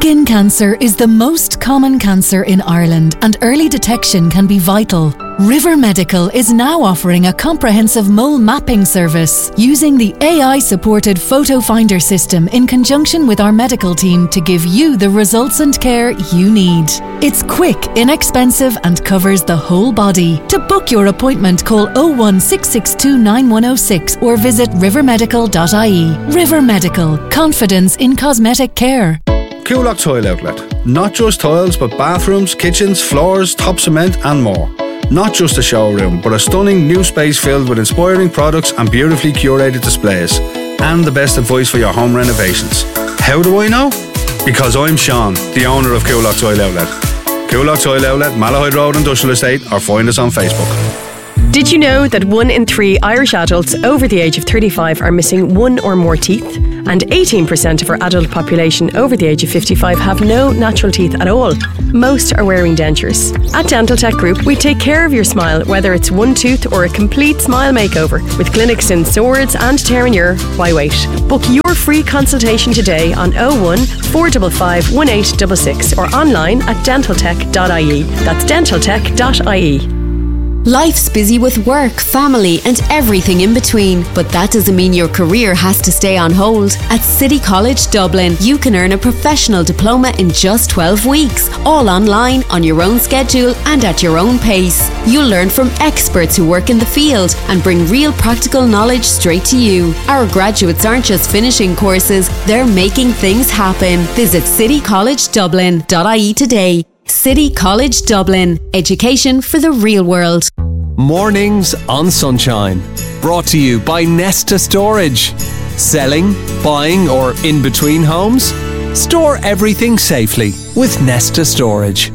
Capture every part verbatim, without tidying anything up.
Skin cancer is the most common cancer in Ireland, and early detection can be vital. River Medical is now offering a comprehensive mole mapping service using the A I-supported photo finder system in conjunction with our medical team to give you the results and care you need. It's quick, inexpensive and covers the whole body. To book your appointment, call oh one six six two nine one oh six or visit river medical dot I E. River Medical. Confidence in cosmetic care. Coolock Tile Outlet. Not just tiles, but bathrooms, kitchens, floors, top cement and more. Not just a showroom, but a stunning new space filled with inspiring products and beautifully curated displays. And the best advice for your home renovations. How do I know? Because I'm Sean, the owner of Coolock Tile Outlet. Coolock Tile Outlet, Malahide Road Industrial Estate, or find us on Facebook. Did you know that one in three Irish adults over the age of thirty-five are missing one or more teeth? And eighteen percent of our adult population over the age of fifty-five have no natural teeth at all. Most are wearing dentures. At Dental Tech Group, we take care of your smile, whether it's one tooth or a complete smile makeover. With clinics in Swords and Terenure, why wait? Book your free consultation today on oh one, four five five, one eight six six or online at dental tech dot I E. That's dental tech dot I E. Life's busy with work, family and everything in between, but that doesn't mean your career has to stay on hold. At City College Dublin, you can earn a professional diploma in just twelve weeks, all online, on your own schedule and at your own pace. You'll learn from experts who work in the field and bring real practical knowledge straight to you. Our graduates aren't just finishing courses, they're making things happen. Visit city college dublin dot I E today. City College Dublin. Education for the real world. Mornings on Sunshine. Brought to you by Nesta Storage. Selling, buying or in between homes? Store everything safely with Nesta Storage.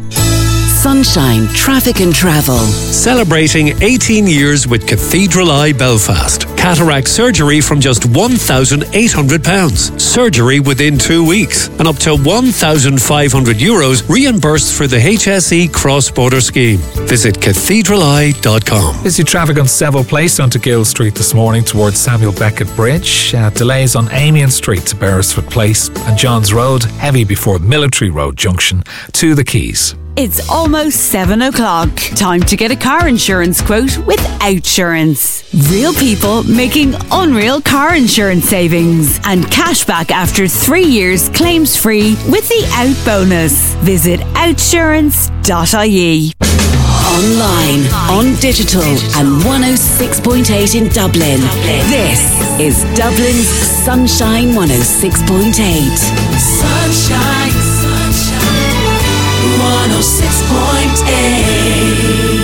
Sunshine Traffic and Travel. Celebrating eighteen years with Cathedral Eye Belfast. Cataract surgery from just one thousand eight hundred pounds. Surgery within two weeks. And up to one thousand five hundred euros reimbursed for the H S E cross-border scheme. Visit cathedral eye dot com. Busy traffic on Seville Place onto Gill Street this morning towards Samuel Beckett Bridge. Uh, delays on Amiens Street to Beresford Place and Johns Road. Heavy before Military Road Junction to the Quays. It's almost seven o'clock. Time to get a car insurance quote with Outsurance. Real people making unreal car insurance savings and cashback after three years claims free with the Out bonus. Visit outsurance dot I E. Online, on digital and one oh six point eight in Dublin. This is Dublin's Sunshine one oh six point eight. Sunshine, sunshine, one oh six point eight.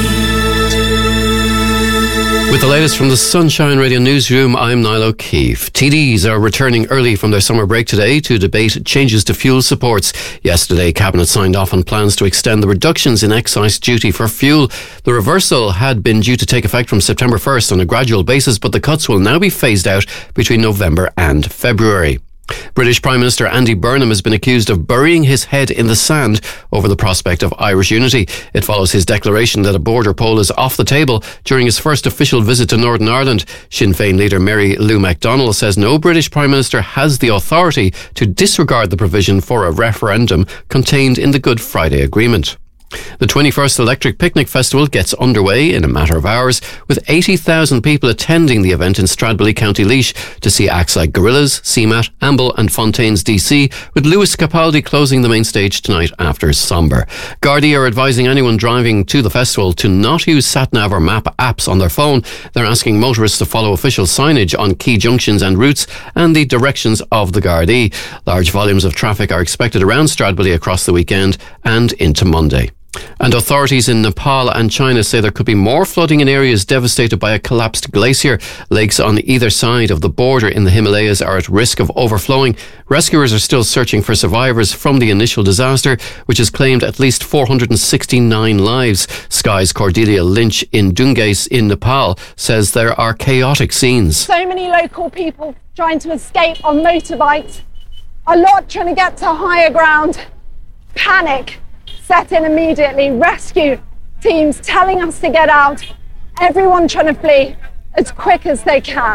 With the latest from the Sunshine Radio Newsroom, I'm Niall O'Keefe. T Ds are returning early from their summer break today to debate changes to fuel supports. Yesterday, Cabinet signed off on plans to extend the reductions in excise duty for fuel. The reversal had been due to take effect from September first on a gradual basis, but the cuts will now be phased out between November and February. British Prime Minister Andy Burnham has been accused of burying his head in the sand over the prospect of Irish unity. It follows his declaration that a border poll is off the table during his first official visit to Northern Ireland. Sinn Féin leader Mary Lou McDonnell says no British Prime Minister has the authority to disregard the provision for a referendum contained in the Good Friday Agreement. The twenty-first Electric Picnic Festival gets underway in a matter of hours, with eighty thousand people attending the event in Stradbally, County Laois, to see acts like Gorillaz, C M A T, Amble and Fontaines D C, with Lewis Capaldi closing the main stage tonight after Somber. Gardaí are advising anyone driving to the festival to not use sat-nav or map apps on their phone. They're asking motorists to follow official signage on key junctions and routes and the directions of the Gardaí. Large volumes of traffic are expected around Stradbally across the weekend and into Monday. And authorities in Nepal and China say there could be more flooding in areas devastated by a collapsed glacier. Lakes on either side of the border in the Himalayas are at risk of overflowing. Rescuers are still searching for survivors from the initial disaster, which has claimed at least four hundred sixty-nine lives. Sky's Cordelia Lynch in Dungas in Nepal says there are chaotic scenes. So many local people trying to escape on motorbikes. A lot trying to get to higher ground. Panic set in immediately. Rescue teams telling us to get out. Everyone trying to flee as quick as they can.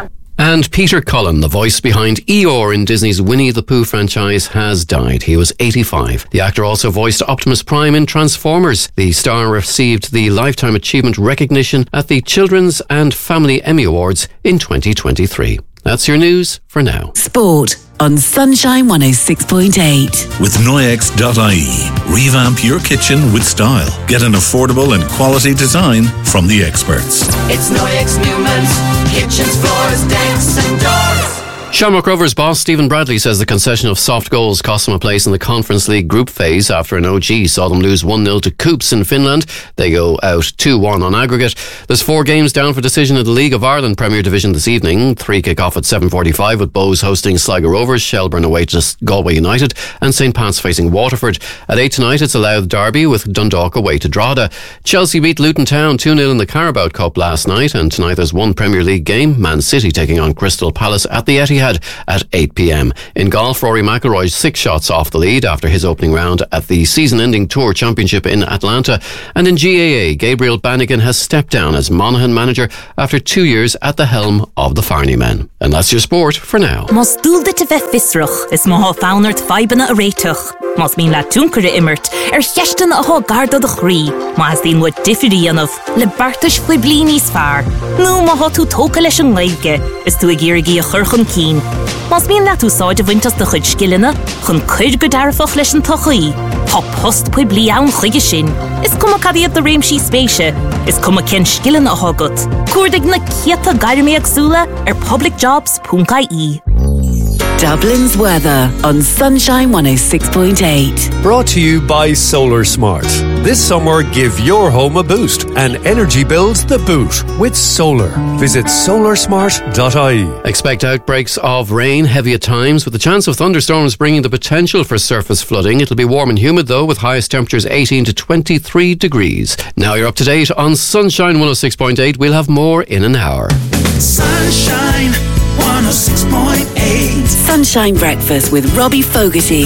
And Peter Cullen, the voice behind Eeyore in Disney's Winnie the Pooh franchise, has died. He was eighty-five. The actor also voiced Optimus Prime in Transformers. The star received the Lifetime Achievement recognition at the Children's and Family Emmy Awards in twenty twenty-three. That's your news for now. Sport on Sunshine one oh six point eight. With Noyex dot I E. Revamp your kitchen with style. Get an affordable and quality design from the experts. It's Noyex Newman's kitchens, floors, decks and doors. Shamrock Rovers boss Stephen Bradley says the concession of soft goals cost them a place in the Conference League group phase after an O G saw them lose one nil to Coops in Finland. They go out two one on aggregate. There's four games down for decision in the League of Ireland Premier Division this evening. Three kick off at seven forty-five with Bows hosting Sligo Rovers, Shelburne away to Galway United and St Pat's facing Waterford. At eight tonight it's a Louth derby with Dundalk away to Drogheda. Chelsea beat Luton Town two nil in the Carabao Cup last night, and tonight there's one Premier League game, Man City taking on Crystal Palace at the Etihad at eight p.m. In golf, Rory McIlroy's six shots off the lead after his opening round at the season-ending Tour Championship in Atlanta. And in G A A, Gabriel Bannigan has stepped down as Monaghan manager after two years at the helm of the Farney men. And that's your sport for now. Mas dúlde te bheith fisrach, is má fánart feibena a réitach. Mas mín le túnkere immert, er chechten a há garda de chrí. Mas dín wat differi anaf, le bartas fwy blinis far. Nu má há tú tóca leis an leige, is tú a gírigi a churchun kien. Mas mín le tú sáide wintas de chud skillina, chun cuid go darfach leis an tochaí. Há post pwy bli awn chuige sin. Is cum a cadiad de réimsí spéise, is cum a ken skillin a hagut. Cuirdig na kieta gairmi agsúla er publicjobs dot I E. Dublin's weather on Sunshine one oh six point eight. Brought to you by Solar Smart. This summer, give your home a boost and energy bills the boot with solar. Visit solar smart dot I E. Expect outbreaks of rain, heavy at times, with the chance of thunderstorms bringing the potential for surface flooding. It'll be warm and humid though, with highest temperatures eighteen to twenty-three degrees. Now you're up to date on Sunshine one oh six point eight. We'll have more in an hour. Sunshine one oh six point eight. Sunshine Breakfast with Robbie Fogarty.